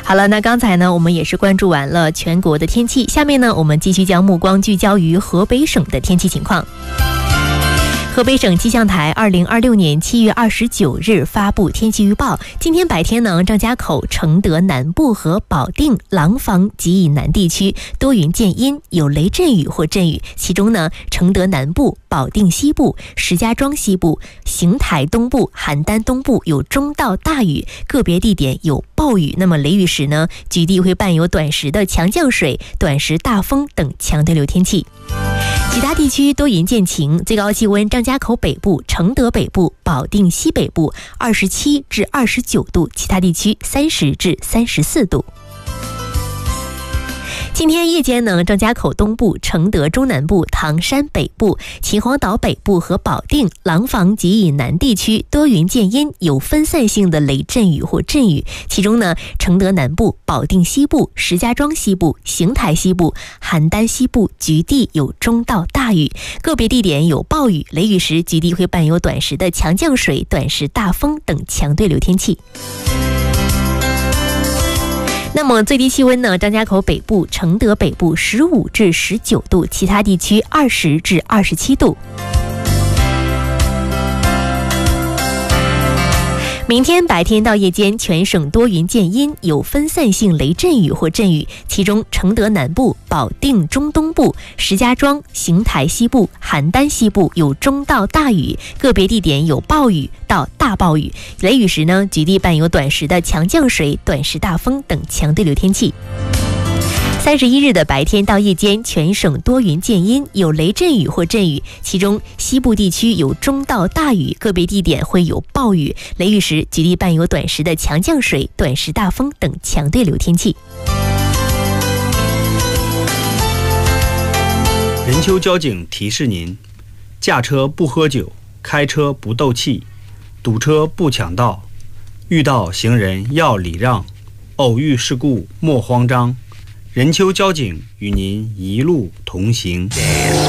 好了，那刚才呢，我们也是关注完了全国的天气，下面呢，我们继续将目光聚焦于河北省的天气情况。河北省气象台2026年7月29日发布天气预报，今天白天呢，张家口、承德南部和保定、廊坊及以南地区多云见阴，有雷阵雨或阵雨，其中呢，承德南部、保定西部、石家庄西部、邢台东部、邯郸东部有中到大雨，个别地点有暴雨。那么雷雨时呢，局地会伴有短时的强降水、短时大风等强对流天气。其他地区多云见晴，最高气温张家口北部、承德北部、保定西北部27至29度，其他地区30至34度。今天夜间呢，张家口东部、承德中南部、唐山北部、秦皇岛北部和保定、廊坊及以南地区多云见阴，有分散性的雷阵雨或阵雨，其中呢，承德南部、保定西部、石家庄西部、邢台西部、邯郸西部局地有中到大雨，个别地点有暴雨，雷雨时局地会伴有短时的强降水、短时大风等强对流天气。那么最低气温呢，张家口北部、承德北部15至19度，其他地区20至27度。明天白天到夜间，全省多云见阴，有分散性雷阵雨或阵雨，其中承德南部、保定中东部、石家庄、邢台西部、邯郸西部有中到大雨，个别地点有暴雨到大暴雨，雷雨时呢，局地伴有短时的强降水、短时大风等强对流天气。31日的白天到夜间，全省多云见阴，有雷阵雨或阵雨，其中西部地区有中到大雨，个别地点会有暴雨，雷雨时局地伴有短时的强降水、短时大风等强对流天气。 任丘交警提示您：驾车不喝酒，开车不斗气，堵车不抢道，遇到行人要礼让，偶遇事故莫慌张。任丘交警与您一路同行。